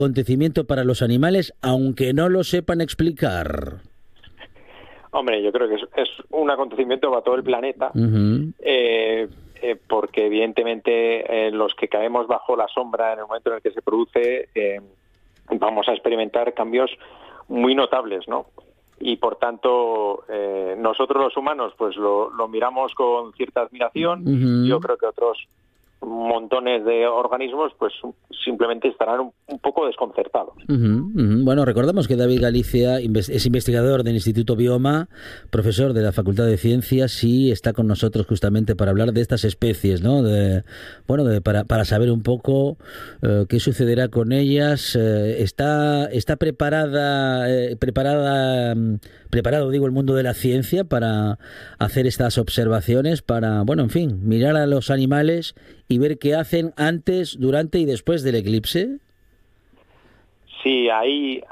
acontecimiento para los animales, aunque no lo sepan explicar? Hombre, yo creo que es un acontecimiento para todo el planeta, porque evidentemente los que caemos bajo la sombra en el momento en el que se produce, vamos a experimentar cambios muy notables, ¿no? Y por tanto, nosotros los humanos pues lo miramos con cierta admiración, y yo creo que otros montones de organismos pues simplemente estarán un poco desconcertados. Bueno, recordamos que David Galicia es investigador del Instituto Bioma, profesor de la Facultad de Ciencias, y está con nosotros justamente para hablar de estas especies, ¿no? Para saber un poco qué sucederá con ellas. ¿Está preparado, digo, el mundo de la ciencia para hacer estas observaciones, para, bueno, en fin, mirar a los animales y ver qué hacen antes, durante y después del eclipse? Sí, hay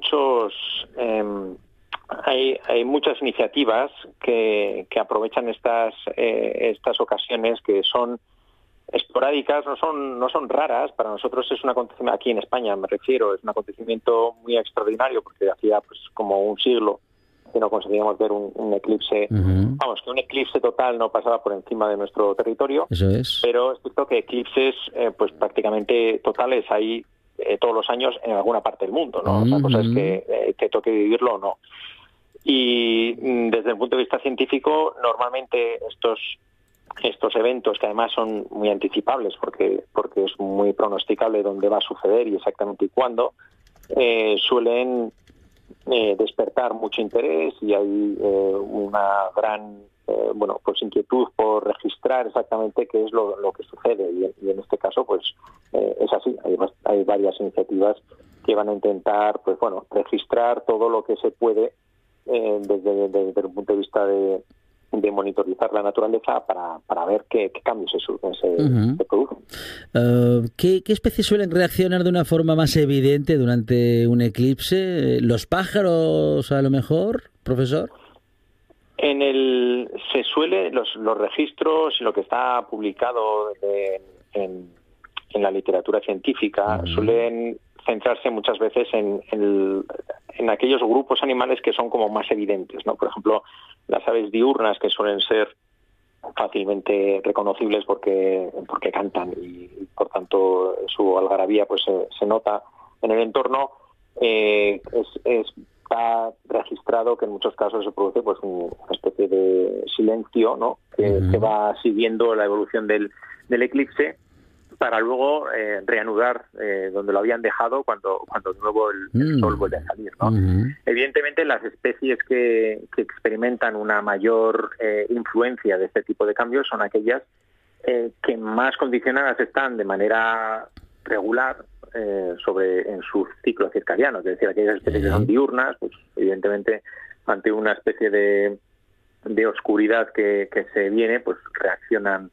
muchas iniciativas que aprovechan estas ocasiones, que son esporádicas, no son raras. Para nosotros es un acontecimiento, aquí en España me refiero, es un acontecimiento muy extraordinario, porque hacía pues como un siglo que no conseguíamos ver un eclipse. Vamos, que un eclipse total no pasaba por encima de nuestro territorio. Eso es. Pero es cierto que eclipses pues prácticamente totales hay todos los años en alguna parte del mundo, ¿no? Otra cosa es que te toque vivirlo o no. Y desde el punto de vista científico, normalmente estos eventos, que además son muy anticipables porque es muy pronosticable dónde va a suceder y exactamente cuándo, suelen despertar mucho interés, y hay una gran inquietud por registrar exactamente qué es lo que sucede, y en este caso pues es así. Hay varias iniciativas que van a intentar pues registrar todo lo que se puede desde el punto de vista de monitorizar la naturaleza para ver qué cambios se producen. ¿Qué especies suelen reaccionar de una forma más evidente durante un eclipse? ¿Los pájaros, a lo mejor, profesor? Los registros y lo que está publicado en la literatura científica suelen centrarse muchas veces en aquellos grupos animales que son como más evidentes, ¿no? Por ejemplo, las aves diurnas, que suelen ser fácilmente reconocibles porque cantan, y por tanto su algarabía pues se nota en el entorno. Está registrado que en muchos casos se produce pues una especie de silencio, ¿no? Que va siguiendo la evolución del eclipse, para luego reanudar donde lo habían dejado cuando de nuevo el sol vuelve a salir, ¿no? Evidentemente, las especies que experimentan una mayor influencia de este tipo de cambios son aquellas que más condicionadas están de manera regular en su ciclo circadiano. Es decir, aquellas especies que son diurnas, pues evidentemente ante una especie de oscuridad que se viene, pues reaccionan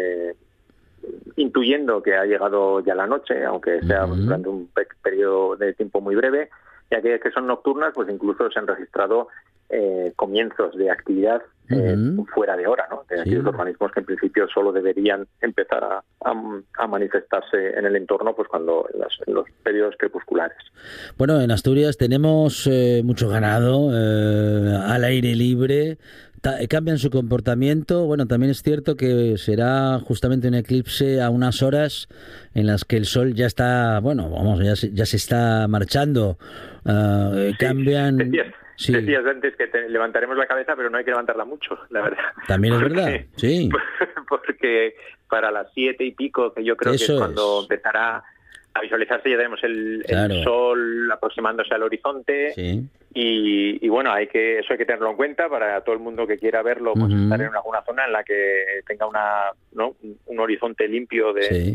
intuyendo que ha llegado ya la noche, aunque sea durante un periodo de tiempo muy breve. Y aquellas que son nocturnas, pues incluso se han registrado comienzos de actividad fuera de hora, ¿no? De aquellos organismos que en principio solo deberían empezar a manifestarse en el entorno pues cuando en los periodos crepusculares. Bueno, en Asturias tenemos mucho ganado al aire libre. Cambian su comportamiento. Bueno, también es cierto que será justamente un eclipse a unas horas en las que el sol ya está, ya se está marchando. Cambian... Decías antes que levantaremos la cabeza, pero no hay que levantarla mucho, la verdad. También es verdad, sí. Porque para las 7 y pico, que yo creo que es cuando empezará a visualizarse, ya tenemos el sol aproximándose al horizonte. Sí. Y bueno, eso hay que tenerlo en cuenta para todo el mundo que quiera verlo, pues estar en alguna zona en la que tenga un horizonte limpio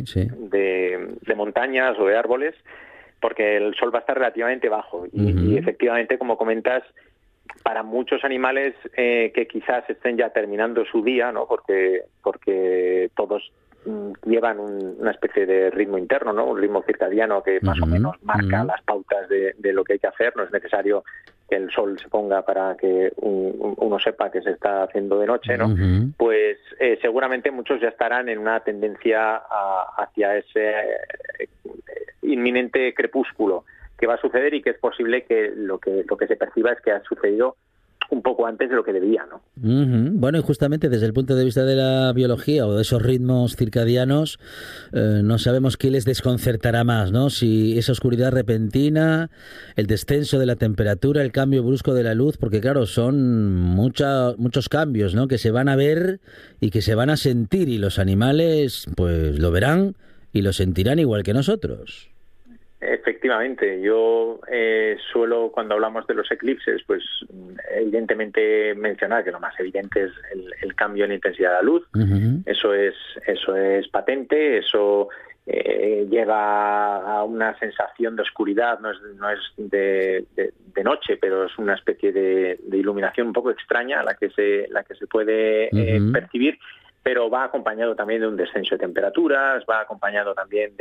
de montañas o de árboles, porque el sol va a estar relativamente bajo. Y efectivamente, como comentas, para muchos animales que quizás estén ya terminando su día, ¿no? Porque todos llevan una especie de ritmo interno, ¿no? Un ritmo circadiano que más o menos marca las pautas de lo que hay que hacer. No es necesario el sol se ponga para que uno sepa que se está haciendo de noche, ¿no? Uh-huh. Pues seguramente muchos ya estarán en una tendencia hacia ese inminente crepúsculo que va a suceder, y que es posible que lo que se perciba es que ha sucedido un poco antes de lo que debía, ¿no? Uh-huh. Bueno, y justamente desde el punto de vista de la biología o de esos ritmos circadianos, no sabemos qué les desconcertará más, ¿no? Si esa oscuridad repentina, el descenso de la temperatura, el cambio brusco de la luz, porque claro, son muchos cambios, ¿no? Que se van a ver y que se van a sentir, y los animales pues lo verán y lo sentirán igual que nosotros. Efectivamente, yo suelo, cuando hablamos de los eclipses, pues evidentemente mencionar que lo más evidente es el cambio en la intensidad de la luz. Uh-huh. Eso es patente, eso llega a una sensación de oscuridad, no es de noche, pero es una especie de iluminación un poco extraña la que se puede uh-huh. percibir. Pero va acompañado también de un descenso de temperaturas, va acompañado también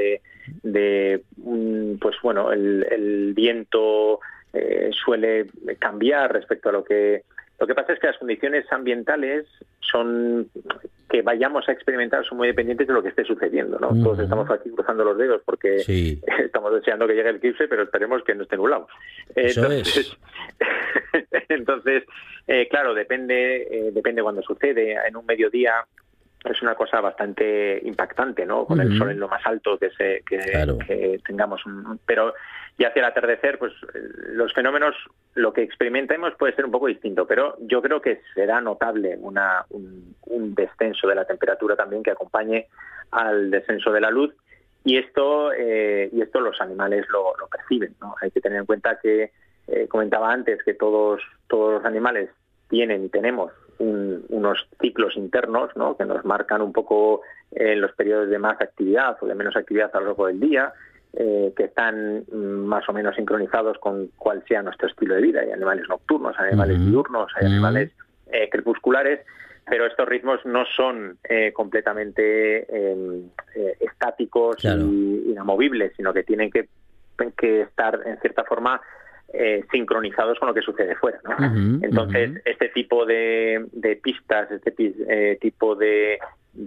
pues bueno, el viento suele cambiar respecto a lo que pasa es que las condiciones ambientales que vayamos a experimentar son muy dependientes de lo que esté sucediendo, ¿no? Uh-huh. Todos estamos aquí cruzando los dedos porque sí, estamos deseando que llegue el eclipse, pero esperemos que no esté nublado. Entonces, claro, depende cuando sucede. En un mediodía es una cosa bastante impactante, ¿no? Con el sol en lo más alto que tengamos. Pero ya hacia el atardecer, pues los fenómenos, lo que experimentemos puede ser un poco distinto, pero yo creo que será notable un descenso de la temperatura también que acompañe al descenso de la luz, y esto los animales lo perciben, ¿no? Hay que tener en cuenta que comentaba antes que todos los animales tienen y tenemos unos ciclos internos, ¿no? Que nos marcan un poco los periodos de más actividad o de menos actividad a lo largo del día, que están más o menos sincronizados con cuál sea nuestro estilo de vida. Hay animales nocturnos, hay animales diurnos, hay animales crepusculares, pero estos ritmos no son completamente estáticos, claro, y inamovibles, sino que tienen que estar en cierta forma sincronizados con lo que sucede fuera, ¿no? Entonces, este tipo de pistas, este tipo de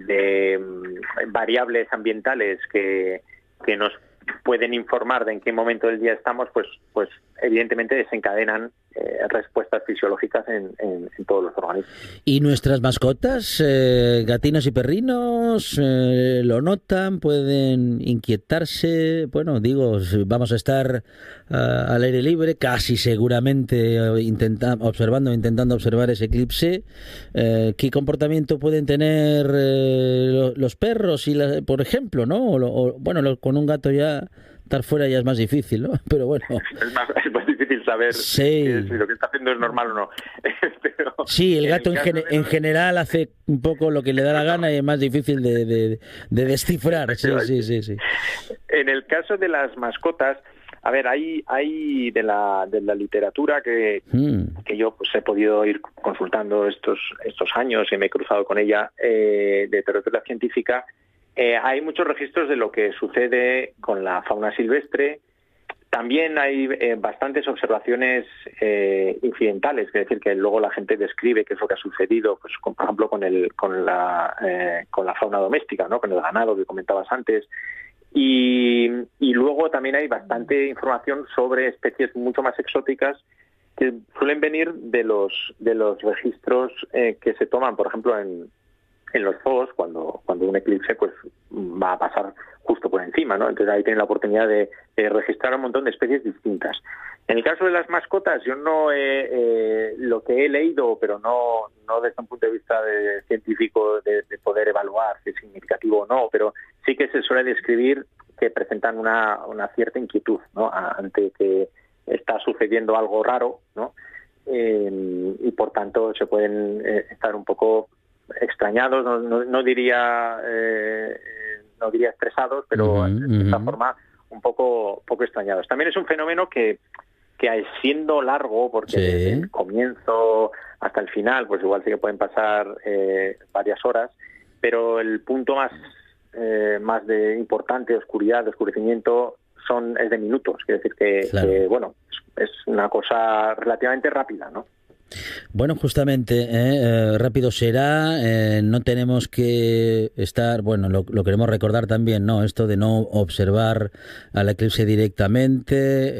variables ambientales que nos pueden informar de en qué momento del día estamos, pues evidentemente desencadenan respuestas fisiológicas en todos los organismos. ¿Y nuestras mascotas, gatinos y perrinos, lo notan? ¿Pueden inquietarse? Bueno, digo, vamos a estar al aire libre, casi seguramente intentando observar ese eclipse. ¿Qué comportamiento pueden tener los perros, por ejemplo, ¿no? Bueno, con un gato ya estar fuera ya es más difícil, ¿no? Pero bueno. Es más difícil saber si lo que está haciendo es normal o no. Pero sí, el gato en general hace un poco lo que le da la gana y es más difícil de descifrar. Sí. En el caso de las mascotas, a ver, hay de la literatura que yo pues he podido ir consultando estos años y me he cruzado con ella, de literatura científica. Hay muchos registros de lo que sucede con la fauna silvestre. También hay bastantes observaciones incidentales, es decir, que luego la gente describe qué es lo que ha sucedido, pues por ejemplo con la fauna doméstica, ¿no? Con el ganado que comentabas antes. Y luego también hay bastante información sobre especies mucho más exóticas que suelen venir de los registros que se toman, por ejemplo, en los zoos, cuando un eclipse pues va a pasar justo por encima, ¿no? Entonces ahí tienen la oportunidad de registrar un montón de especies distintas. En el caso de las mascotas, yo no lo que he leído, pero no desde un punto de vista científico de poder evaluar si es significativo o no, pero sí que se suele describir que presentan una cierta inquietud, ¿no? Ante que está sucediendo algo raro, ¿no? Y por tanto se pueden estar un poco extrañados, no diría estresados, pero de cierta forma un poco extrañados. También es un fenómeno que siendo largo, porque desde el comienzo hasta el final, pues igual sí que pueden pasar varias horas, pero el punto más de importante, oscuridad, de oscurecimiento, es de minutos, quiere decir que, claro, bueno, es una cosa relativamente rápida, ¿no? Bueno, justamente, rápido será, no tenemos que estar, bueno, lo queremos recordar también, ¿no? Esto de no observar al eclipse directamente,